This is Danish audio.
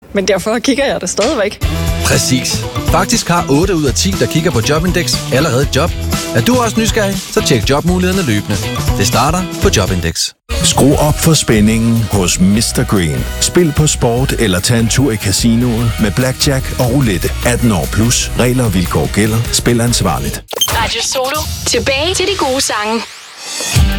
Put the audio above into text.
Men derfor kigger jeg det stadigvæk. Præcis. Faktisk har 8 ud af 10, der kigger på Jobindex, allerede et job. Er du også nysgerrig, så tjek jobmulighederne løbende. Det starter på Jobindex. Skru op for spændingen hos Mr. Green. Spil på sport eller tag en tur i casinoet med blackjack og roulette. 18 år plus. Regler og vilkår gælder. Spil ansvarligt. Radio Solo. Tilbage til de gode sange.